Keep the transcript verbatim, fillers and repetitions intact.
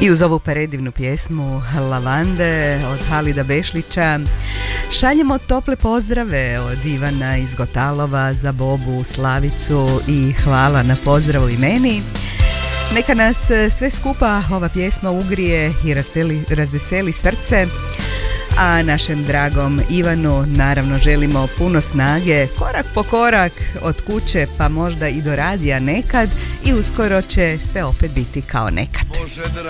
I uz ovu predivnu pjesmu Lavande od Halida Bešlića šaljemo tople pozdrave od Ivana iz Gotalova za Bobu, Slavicu i hvala na pozdravu i meni. Neka nas sve skupa ova pjesma ugrije i razveli, razveseli srce, a našem dragom Ivanu naravno želimo puno snage, korak po korak od kuće pa možda i do radija nekad i uskoro će sve opet biti kao nekad. Bože